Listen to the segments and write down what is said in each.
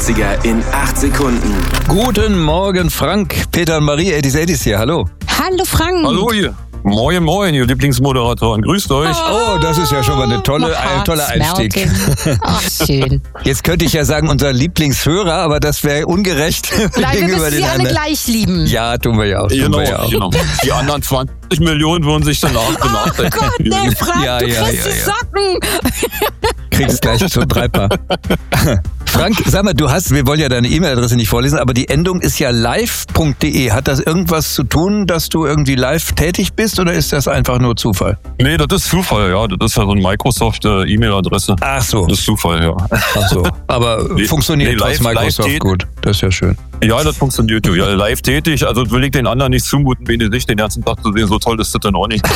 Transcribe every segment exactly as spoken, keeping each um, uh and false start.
achtziger in acht Sekunden. Guten Morgen, Frank. Peter und Marie, achtzig achtzig hier. Hallo. Hallo Frank. Hallo ihr. Moin, moin, ihr Lieblingsmoderatoren. Grüßt euch. Oh, das ist ja schon mal eine tolle, ein toller Einstieg. Ach, schön. Jetzt könnte ich ja sagen, unser Lieblingshörer, aber das wäre ungerecht Nein, wir gegenüber müssen den sie alle anderen. gleich lieben. Ja, tun wir ja auch. Tun Genau, wir ja auch. genau. Die anderen zwanzig Millionen würden sich danach Oh benachteiligen. Gott, nee, Frank, Ja, du ja, kriegst ja, die ja. Socken. Kriegst gleich zum Dreipaar. Frank, sag mal, du hast, wir wollen ja deine E-Mail-Adresse nicht vorlesen, aber die Endung ist ja live punkt de. Hat das irgendwas zu tun, dass du irgendwie live tätig bist oder ist das einfach nur Zufall? Nee, das ist Zufall, ja. Das ist ja so eine Microsoft-E-Mail-Adresse. Ach so. Das ist Zufall, ja. Ach so. Aber Nee, funktioniert nee, trotz live- Microsoft live gut. Das ist ja schön. Ja, das funktioniert ja. Live tätig, also will ich den anderen nicht zumuten, wenn die sich den ganzen Tag zu sehen. So toll ist das dann auch nicht.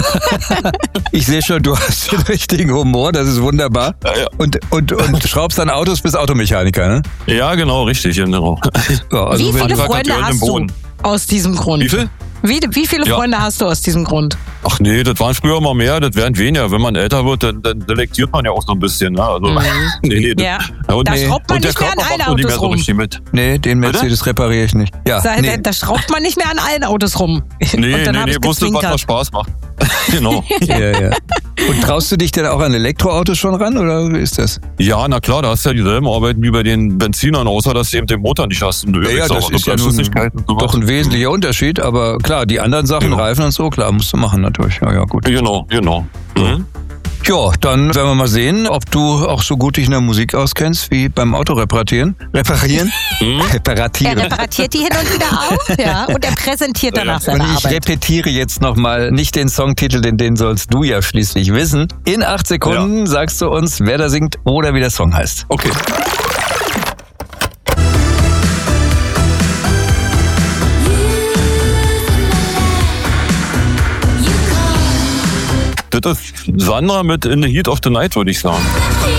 Ich sehe schon, du hast den richtigen Humor, das ist wunderbar. Ja, ja. Und, und, und schraubst dann Autos bis Automechaniker, ne? Ja, genau, richtig, genau. Ja, also Wie wenn- viele Handwerker Freunde gehören im hast du Boden. aus diesem Grund? Wie viel? Wie, wie viele Ja. Freunde hast du aus diesem Grund? Ach nee, das waren früher mal mehr, das werden weniger. Wenn man älter wird, dann, dann selektiert man ja auch so ein bisschen. Ne? Also, nee, nee, das- Ja. und, Da nee. schraubt man und der nicht mehr an Körper allen macht noch nicht mehr Autos so rum. richtig mit. Nee, den Mercedes repariere ich nicht. Ja, Da, nee. da schraubt man nicht mehr an allen Autos rum. Nee, Und dann nee, hab nee, ich bloß das, was gezwinkert. noch Spaß macht. Genau. Ja, ja. Und traust du dich denn auch an Elektroautos schon ran oder wie ist das? Ja, na klar, da hast du ja dieselben Arbeiten wie bei den Benzinern, außer dass du eben den Motor nicht hast. Und du Ja, ja, das ist ja nun doch ein wesentlicher Unterschied, aber klar, die anderen Sachen, Genau. Reifen und so, klar, musst du machen natürlich. Ja, ja, gut. Genau, genau. Mhm. Ja, dann werden wir mal sehen, ob du auch so gut dich in der Musik auskennst wie beim Auto reparieren. Reparieren? Mhm. Er Reparatieren. repariert die hin und wieder auch, ja, und er präsentiert danach Und seine ich Arbeit. repetiere jetzt nochmal nicht den Songtitel, denn den sollst du ja schließlich wissen. In acht Sekunden sagst du uns, wer da singt oder wie der Song heißt. Okay. Das ist Sandra mit In the Heat of the Night, würde ich sagen.